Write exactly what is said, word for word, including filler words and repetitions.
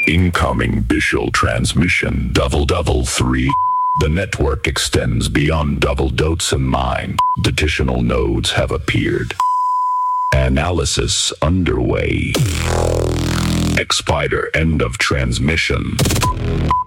Incoming visual transmission double double three. The network extends beyond double dots and mine. Additional nodes have appeared. Analysis underway. X-Spider end of transmission.